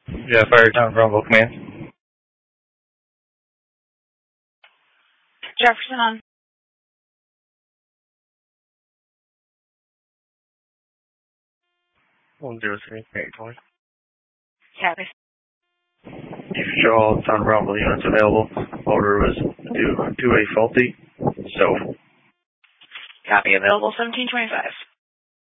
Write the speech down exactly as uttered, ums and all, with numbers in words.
Yeah, Firetown Rumble Command. Jefferson on. one zero three, eight twenty. Copy. You show all Town Rumble units available. Order was due to a faulty, so. Copy available seventeen twenty-five.